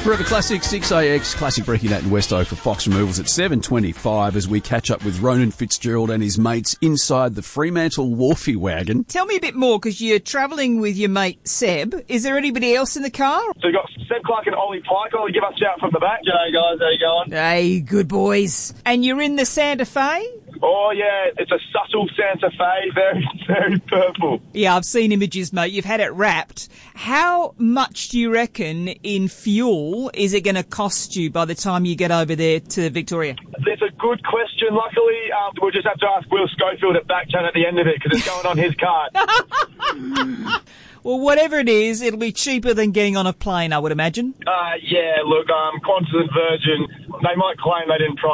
Forever Classic 6AX, Classic Breaking Nat and Westo for Fox Removals at 7:25 as we catch up with Ronan Fitzgerald and his mates inside the Fremantle Wharfie wagon. Tell me a bit more, because you're travelling with your mate Seb. Is there anybody else in the car? So we've got Seb Clark and Ollie Pike. Ollie, give us a shout from the back. G'day guys, how you going? Hey, good boys. And you're in the Santa Fe? Oh yeah, it's a subtle Santa Fe, very, very purple. Yeah, I've seen images, mate. You've had it wrapped. How much do you reckon in fuel is it going to cost you by the time you get over there to Victoria? That's a good question. Luckily, we'll just have to ask Will Schofield at Backchat at the end of it because it's going on his card. Well, whatever it is, it'll be cheaper than getting on a plane, I would imagine. Yeah, look, Qantas and Virgin, they might claim they didn't price